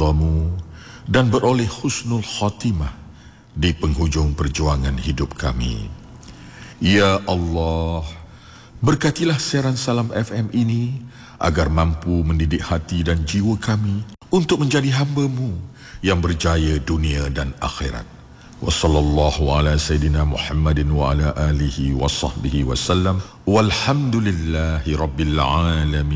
ridhamu dan beroleh husnul khatimah di penghujung perjuangan hidup kami. Ya Allah, berkatilah siaran Salam FM ini agar mampu mendidik hati dan jiwa kami untuk menjadi hamba-Mu yang berjaya dunia dan akhirat. Wa sallallahu ala sayyidina Muhammadin wa ala alihi wa sahbihi wa sallam. Walhamdulillahi rabbil alamin.